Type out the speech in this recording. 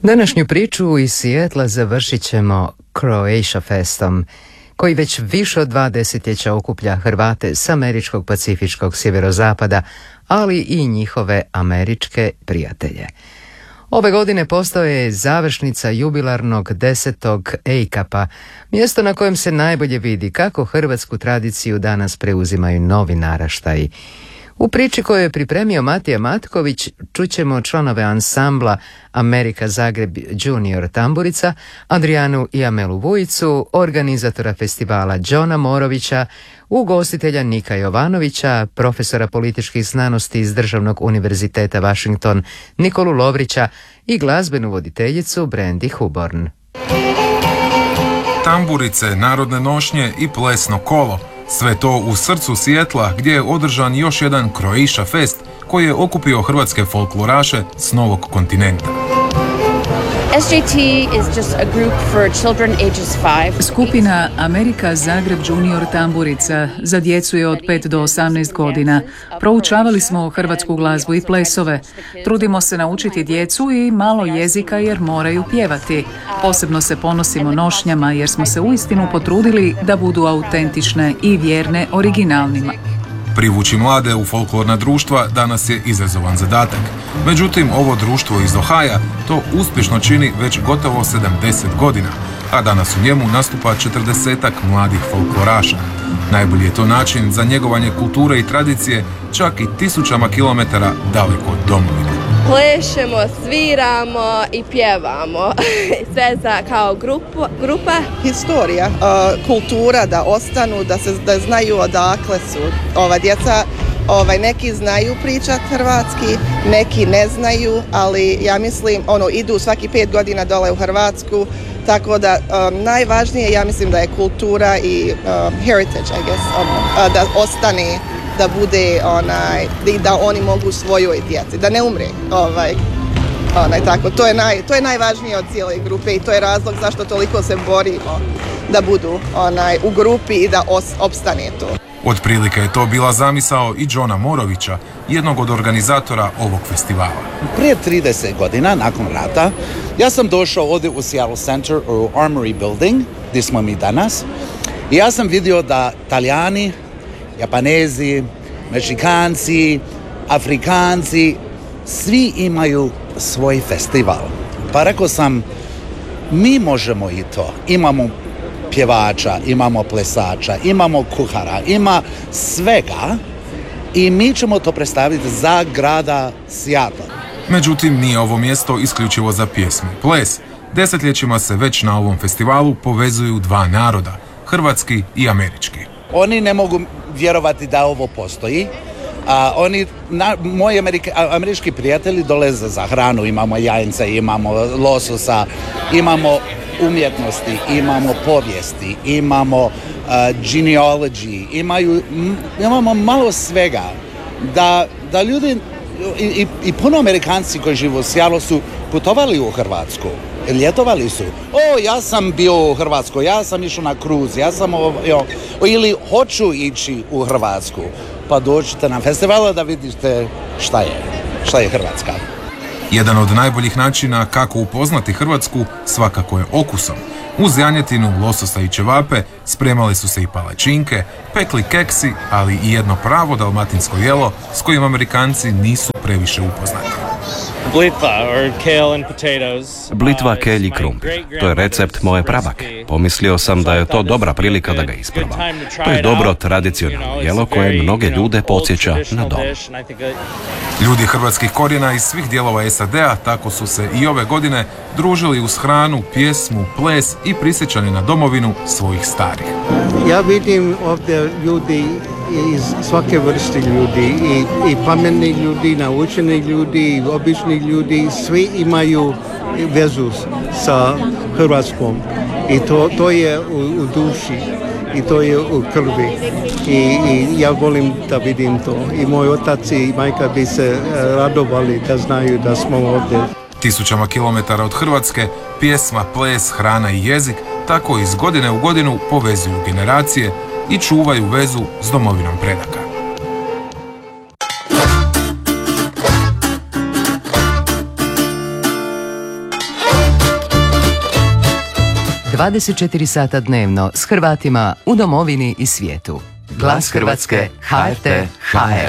Današnju priču iz Sijetla završit ćemo Croatia Festom, koji već više od 2 desetljeća okuplja Hrvate s američkog pacifičkog sjeverozapada, ali i njihove američke prijatelje. Ove godine postao je završnica jubilarnog 10. EICAP-a, mjesto na kojem se najbolje vidi kako hrvatsku tradiciju danas preuzimaju novi naraštaji. U priči koju je pripremio Matija Matković čućemo članove ansambla Amerika Zagreb Junior Tamburica, Adrijanu i Amelu Vujicu, organizatora festivala Đona Morovića, ugostitelja Nika Jovanovića, profesora političkih znanosti iz Državnog univerziteta Washington Nikolu Lovrića i glazbenu voditeljicu Brandy Huborn. Tamburice, narodne nošnje i plesno kolo. Sve to u srcu Sijetla gdje je održan još jedan Croatia Fest koji je okupio hrvatske folkloraše s novog kontinenta. SJT is just a group for children ages 5. Skupina Amerika Zagreb Junior Tamburica za djecu je od 5 do 18 godina. Proučavali smo hrvatsku glazbu i plesove. Trudimo se naučiti djecu i malo jezika jer moraju pjevati. Posebno se ponosimo nošnjama jer smo se uistinu potrudili da budu autentične i vjerne originalnima. Privući mlade u folklorna društva danas je izazovan zadatak. Međutim, ovo društvo iz Ohaja to uspješno čini već gotovo 70 godina, a danas u njemu nastupa 40-ak mladih folkloraša. Najbolji je to način za njegovanje kulture i tradicije čak i 1000 kilometara daleko od domovine. Plešemo, sviramo i pjevamo. Sve kao grupa. Historija, kultura, da ostanu, da znaju odakle su ova djeca. Neki znaju pričati hrvatski, neki ne znaju, ali ja mislim idu svaki 5 godina dole u Hrvatsku, tako da najvažnije ja mislim da je kultura i heritage, I guess, da ostane, da bude da oni mogu svojoj djeci, da ne umre. Tako, to je najvažnije od cijele grupe i to je razlog zašto toliko se borimo da budu u grupi i da opstane to. Otprilike je to bila zamisao i Đona Morovića, jednog od organizatora ovog festivala. Prije 30 godina, nakon rata, ja sam došao ovdje u Seattle Center u Armory Building, gdje smo mi danas, i ja sam vidio da Talijani, Japanezi, Meksikanci, Afrikanci, svi imaju svoj festival. Pa rekao sam, mi možemo i to. Imamo pjevača, imamo plesača, imamo kuhara, ima svega i mi ćemo to predstaviti za grada Seattle. Međutim, nije ovo mjesto isključivo za pjesmu i ples. Desetljećima se već na ovom festivalu povezuju 2 naroda, hrvatski i američki. Oni ne mogu vjerovati da ovo postoji. Moji američki prijatelji dolaze za hranu, imamo jajence, imamo lososa, imamo umjetnosti, imamo povijesti, imamo genealogy, imamo malo svega. Da ljudi i puno Amerikanci koji žive u Seattlu su putovali u Hrvatsku, ljetovali su. Ja sam bio u Hrvatskoj, ja sam išao na kruz, ili hoću ići u Hrvatsku. Pa dođite na festival da vidite šta je Hrvatska. Jedan od najboljih načina kako upoznati Hrvatsku svakako je okusom. Uz janjetinu, lososa i ćevape spremali su se i palačinke, pekli keksi, ali i jedno pravo dalmatinsko jelo s kojim Amerikanci nisu previše upoznati. Blitva, kelj i krumpir. To je recept moje prabake. Pomislio sam da je to dobra prilika da ga isprobam. To je dobro tradicionalno jelo koje mnoge ljude podsjeća na dom. Ljudi hrvatskih korijena iz svih dijelova SAD-a tako su se i ove godine družili uz hranu, pjesmu, ples i prisjećanje na domovinu svojih starih. Ja vidim ovdje ljudi iz svake vrste ljudi, i pametni ljudi, naučeni ljudi, obični ljudi, svi imaju vezu sa Hrvatskom i to je u duši i to je u krvi i ja volim da vidim to i moj otac i majka bi se radovali da znaju da smo ovdje. 1000 kilometara od Hrvatske, pjesma, ples, hrana i jezik tako iz godine u godinu povezuju generacije i čuvaju vezu s domovinom predaka. 24 sata dnevno s Hrvatima u domovini i svijetu. Glas Hrvatske, HRT, HR.